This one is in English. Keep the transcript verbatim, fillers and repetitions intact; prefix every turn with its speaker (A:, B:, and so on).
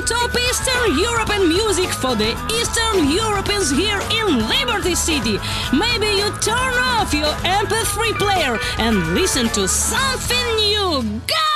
A: top Eastern European music for the Eastern Europeans here in Liberty City. Maybe you turn off your M P three player and listen to something new. Go!